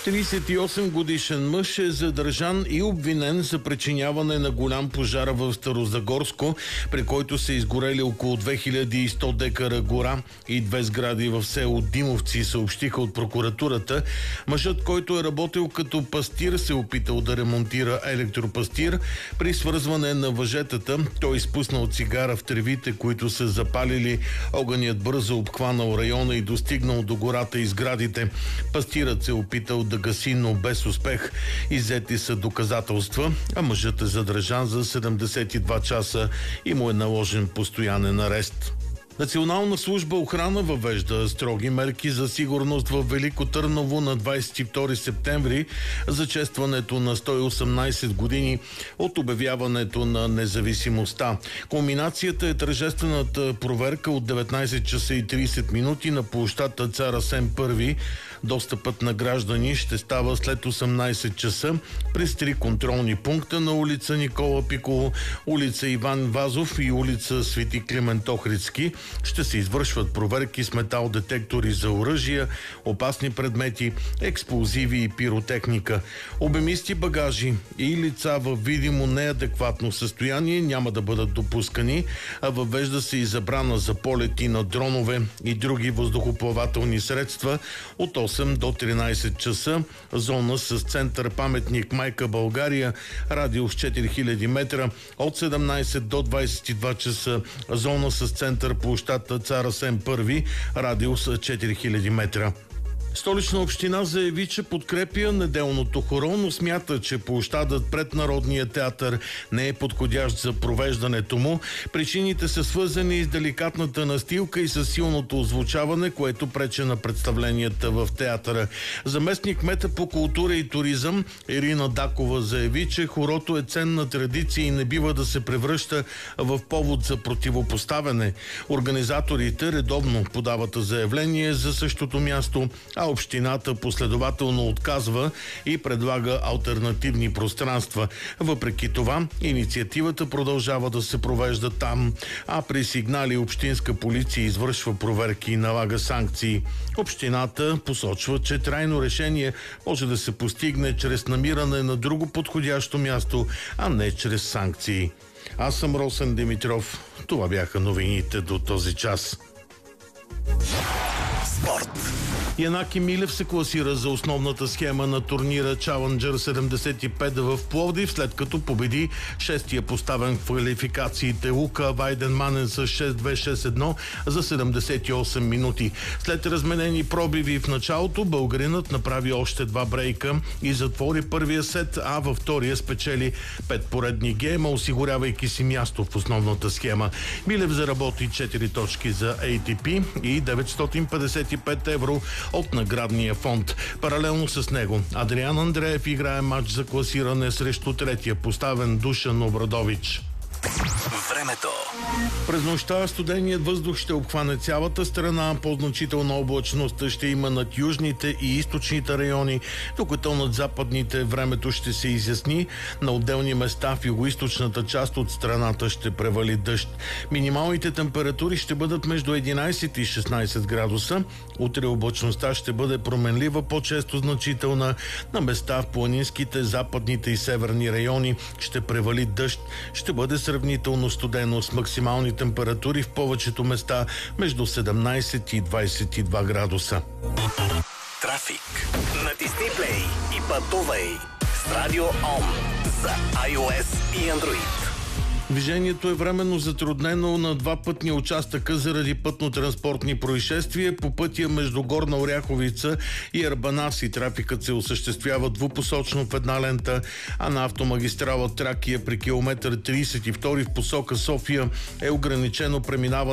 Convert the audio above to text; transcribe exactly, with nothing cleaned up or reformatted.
тридесет и осем годишен мъж е задържан и обвинен за причиняване на голям пожар в Старозагорско, при който са изгорели около две хиляди и сто декара гора и две сгради в село Димовци, съобщиха от прокуратурата. Мъжът, който е работил като пастир, се опитал да ремонтира електропастир. При свързване на въжетата той изпуснал цигара в тревите, които са запалили. Огънят бързо обхванал района и достигнал до гората и сградите. Пастирът се опитал да гаси, но без успех. Иззети са доказателства, а мъжът е задържан за седемдесет и два часа и му е наложен постоянен арест. Национална служба охрана въвежда строги мерки за сигурност в Велико Търново на двадесет и втори септември за честването на сто и осемнадесет години от обявяването на независимостта. Кулминацията е тържествената проверка от деветнадесет часа и тридесет минути на площадта Цар Асен Първи. Достъпът на граждани ще става след осемнадесет часа през три контролни пункта на улица Никола Пиколо, улица Иван Вазов и улица Свети Климент Охридски. Ще се извършват проверки с метал-детектори за оръжия, опасни предмети, експлозиви и пиротехника. Обемисти багажи и лица в видимо неадекватно състояние няма да бъдат допускани, а въвежда се и забрана за полети на дронове и други въздухоплавателни средства от осем до тринадесет часа. Зона с център паметник Майка България, радиус четири хиляди метра, от седемнадесет до двадесет и два часа. Зона с център площадта Цар Асен Първи, радиус четири хиляди метра. Столична община заяви, че подкрепя неделното хоро, но смята, че площадът пред Народния театър не е подходящ за провеждането му. Причините са свързани с деликатната настилка и с силното озвучаване, което прече на представленията в театъра. Заместник кмета по култура и туризъм Ирина Дакова заяви, че хорото е ценна традиция и не бива да се превръща в повод за противопоставяне. Организаторите редовно подават заявление за същото място, а общината последователно отказва и предлага алтернативни пространства. Въпреки това, инициативата продължава да се провежда там, а при сигнали общинска полиция извършва проверки и налага санкции. Общината посочва, че трайно решение може да се постигне чрез намиране на друго подходящо място, а не чрез санкции. Аз съм Росен Димитров. Това бяха новините до този час. Спорт. Янаки Милев се класира за основната схема на турнира Challenger седемдесет и пет в Пловдив, след като победи шестия поставен в квалификациите Лука Вайденманен с шест две шест едно за седемдесет и осем минути. След разменени пробиви в началото, българинът направи още два брейка и затвори първия сет, а във втория спечели пет поредни гейма, осигурявайки си място в основната схема. Милев заработи четири точки за Ей Ти Пи и деветстотин петдесет и пет евро от наградния фонд. Паралелно с него Адриан Андреев играе матч за класиране срещу третия поставен Душан Обрадович. Времето. През нощта студеният въздух ще обхване цялата страна. По-значителна облачност ще има над южните и източните райони, докато над западните времето ще се изясни. На отделни места в югоизточната част от страната ще превали дъжд. Минималните температури ще бъдат между единадесет и шестнадесет градуса. Утре облачността ще бъде променлива, по-често значителна. На места в планинските, западните и северни райони ще превали дъжд. Ще бъде сравнително студено с максимални температури в повечето места между седемнадесет и двадесет и два градуса. Трафик. Натисни плей и пътувай с Радио Ом за iOS и Android. Движението е временно затруднено на два пътни участъка заради пътно-транспортни происшествия. По пътя между Горна Оряховица и Арбанаси трафикът се осъществява двупосочно в една лента, а на автомагистрала Тракия при километър тридесет и втори в посока София е ограничено преминаване